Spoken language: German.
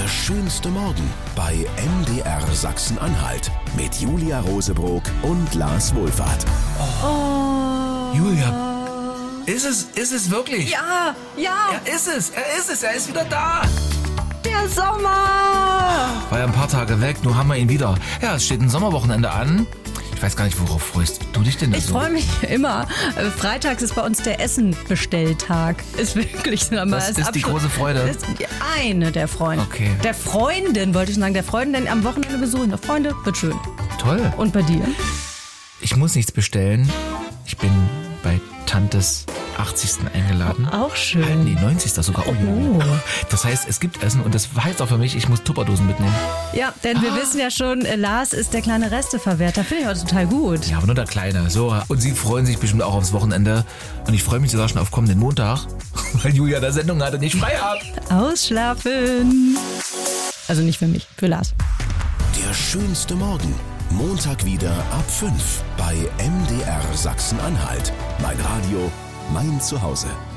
Der schönste Morgen bei MDR Sachsen-Anhalt mit Julia Rosebrock und Lars Wohlfahrt. Julia, ist es wirklich? Ja. Er ist es, er ist wieder da. Der Sommer. War ja ein paar Tage weg, nun haben wir ihn wieder. Ja, es steht ein Sommerwochenende an. Ich weiß gar nicht, worauf freust du dich denn da Ich so? freue mich immer. Freitags ist bei uns der Essenbestelltag. Ist wirklich so. Das ist die große Freude. Das ist eine der Freunde. Okay. Der Freundin, wollte ich sagen. Der Freundin am Wochenende besuchen. Der Freunde, wird schön. Toll. Und bei dir? Ich muss nichts bestellen. Ich bin bei Tantes 80. eingeladen. Auch schön. Nee, 90. sogar. Oh. Das heißt, es gibt Essen und das heißt auch für mich, ich muss Tupperdosen mitnehmen. Ja, denn wir wissen ja schon, Lars ist der kleine Resteverwerter. Finde ich heute total gut. Ja, aber nur der Kleine. So. Und Sie freuen sich bestimmt auch aufs Wochenende. Und ich freue mich sogar schon auf kommenden Montag, weil Julia da Sendung hat und ich frei habe. Ausschlafen. Also nicht für mich, für Lars. Der schönste Morgen. Montag wieder ab 5 bei MDR Sachsen-Anhalt. Mein Radio, mein Zuhause.